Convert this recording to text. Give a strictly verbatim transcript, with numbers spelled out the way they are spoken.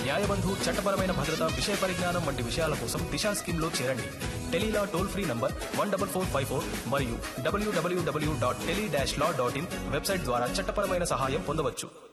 న్యాయబంధు చట్టపరమైన భద్రత విషయ పరిజ్ఞానం వంటి విషయాల కోసం దిశా స్కీమ్ లో చేరండి. Tele-Law toll free number one double four five four మరియు డబ్ల్యూడబ్ల్యూడబ్ల్యూ dot tele dash law dot in website ద్వారా చట్టపరమైన సహాయం పొందవచ్చు.